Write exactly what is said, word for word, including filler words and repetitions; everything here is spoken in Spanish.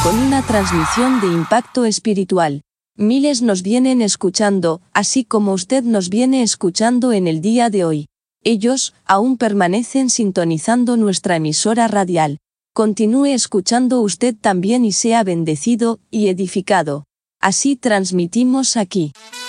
con una transmisión de impacto espiritual. Miles nos vienen escuchando, así como usted nos viene escuchando en el día de hoy. Ellos aún permanecen sintonizando nuestra emisora radial. Continúe escuchando usted también y sea bendecido y edificado. Así transmitimos aquí.